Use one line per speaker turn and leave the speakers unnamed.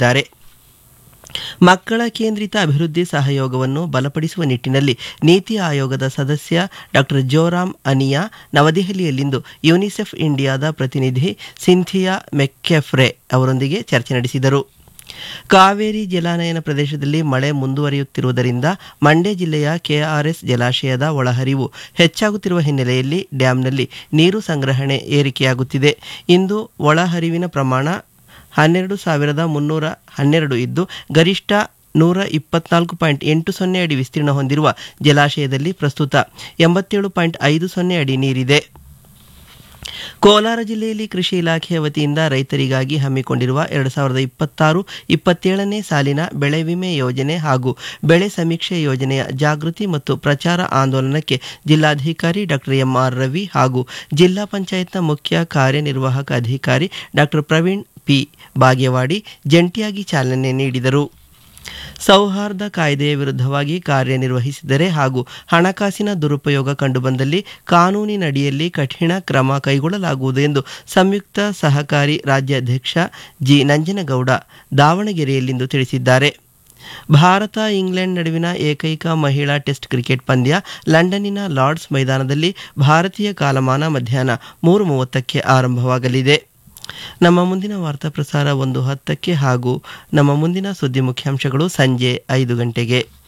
ತಿಳಿಸಿದ್ದಾರೆ. ಮಕ್ಕಳ ಕೇಂದ್ರಿತ ಅಭಿವೃದ್ಧಿ ಸಹಯೋಗವನ್ನು ಬಲಪಡಿಸುವ ನಿಟ್ಟಿನಲ್ಲಿ ನೀತಿ ಆಯೋಗದ ಸದಸ್ಯ ಡಾ ಜೋರಾಮ್ ಅನಿಯಾ ನವದೆಹಲಿಯಲ್ಲಿಂದು ಯುನಿಸೆಫ್ ಇಂಡಿಯಾದ ಪ್ರತಿನಿಧಿ ಸಿಂಥಿಯಾ ಮೆಕ್ಕೆಫ್ರೆ ಅವರೊಂದಿಗೆ ಚರ್ಚೆ ನಡೆಸಿದರು. ಕಾವೇರಿ ಜಲಾನಯನ ಪ್ರದೇಶದಲ್ಲಿ ಮಳೆ ಮುಂದುವರಿಯುತ್ತಿರುವುದರಿಂದ ಮಂಡ್ಯ ಜಿಲ್ಲೆಯ ಕೆಆರ್ಎಸ್ ಜಲಾಶಯದ ಒಳಹರಿವು ಹೆಚ್ಚಾಗುತ್ತಿರುವ ಹಿನ್ನೆಲೆಯಲ್ಲಿ ಡ್ಯಾಂನಲ್ಲಿ ನೀರು ಸಂಗ್ರಹಣೆ ಏರಿಕೆಯಾಗುತ್ತಿದೆ. ಇಂದು ಒಳಹರಿವಿನ ಪ್ರಮಾಣ 12,312 ಇದ್ದು ಗರಿಷ್ಠ 124.80 ಅಡಿ ವಿಸ್ತೀರ್ಣ ಹೊಂದಿರುವ ಜಲಾಶಯದಲ್ಲಿ ಪ್ರಸ್ತುತ 87.50 ಅಡಿ ನೀರಿದೆ. ಕೋಲಾರ ಜಿಲ್ಲೆಯಲ್ಲಿ ಕೃಷಿ ಇಲಾಖೆಯ ವತಿಯಿಂದ ರೈತರಿಗಾಗಿ ಹಮ್ಮಿಕೊಂಡಿರುವ 2026-27ನೇ ಸಾಲಿನ ಬೆಳೆ ವಿಮೆ ಯೋಜನೆ ಹಾಗೂ ಬೆಳೆ ಸಮೀಕ್ಷೆ ಯೋಜನೆಯ ಜಾಗೃತಿ ಮತ್ತು ಪ್ರಚಾರ ಆಂದೋಲನಕ್ಕೆ ಜಿಲ್ಲಾಧಿಕಾರಿ ಡಾ ಎಂಆರ್ ರವಿ ಹಾಗೂ ಜಿಲ್ಲಾ ಪಂಚಾಯತ್ನ ಮುಖ್ಯ ಕಾರ್ಯನಿರ್ವಾಹಕ ಅಧಿಕಾರಿ ಡಾ ಪ್ರವೀಣ್ ಪಿ ಬಾಗೇವಾಡಿ ಜಂಟಿಯಾಗಿ ಚಾಲನೆ ನೀಡಿದರು. ಸೌಹಾರ್ದ ಕಾಯ್ದೆಯ ವಿರುದ್ಧವಾಗಿ ಕಾರ್ಯನಿರ್ವಹಿಸಿದರೆ ಹಾಗೂ ಹಣಕಾಸಿನ ದುರುಪಯೋಗ ಕಂಡುಬಂದಲ್ಲಿ ಕಾನೂನಿನಡಿಯಲ್ಲಿ ಕಠಿಣ ಕ್ರಮ ಕೈಗೊಳ್ಳಲಾಗುವುದು ಎಂದು ಸಂಯುಕ್ತ ಸಹಕಾರಿ ರಾಜ್ಯಾಧ್ಯಕ್ಷ ಜಿ ನಂಜನಗೌಡ ದಾವಣಗೆರೆಯಲ್ಲಿಂದು ತಿಳಿಸಿದ್ದಾರೆ. ಭಾರತ ಇಂಗ್ಲೆಂಡ್ ನಡುವಿನ ಏಕೈಕ ಮಹಿಳಾ ಟೆಸ್ಟ್ ಕ್ರಿಕೆಟ್ ಪಂದ್ಯ ಲಂಡನ್ನಿನ ಲಾರ್ಡ್ಸ್ ಮೈದಾನದಲ್ಲಿ ಭಾರತೀಯ ಕಾಲಮಾನ ಮಧ್ಯಾಹ್ನ 3:30ಕ್ಕೆ ಆರಂಭವಾಗಲಿದೆ. ನಮ್ಮ ಮುಂದಿನ ವಾರ್ತಾ ಪ್ರಸಾರ 1:10 ಹಾಗೂ ನಮ್ಮ ಮುಂದಿನ ಸುದ್ದಿ ಮುಖ್ಯಾಂಶಗಳು ಸಂಜೆ 5 ಗಂಟೆಗೆ.